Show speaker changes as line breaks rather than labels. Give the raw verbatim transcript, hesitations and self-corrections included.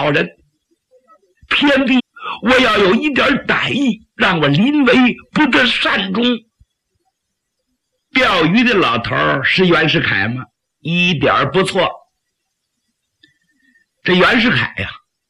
好人，偏地我要有一点歹意，让我临危不得善终。钓鱼的老头是袁世凯吗？一点不错。这袁世凯呀、啊，